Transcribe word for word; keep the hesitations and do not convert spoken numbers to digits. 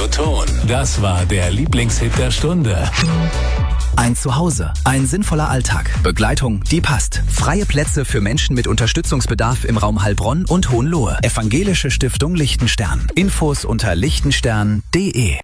Monoton. Das war der Lieblingshit der Stunde. Ein Zuhause, ein sinnvoller Alltag, Begleitung, die passt. Freie Plätze für Menschen mit Unterstützungsbedarf im Raum Heilbronn und Hohenlohe. Evangelische Stiftung Lichtenstern. Infos unter lichtenstern punkt de.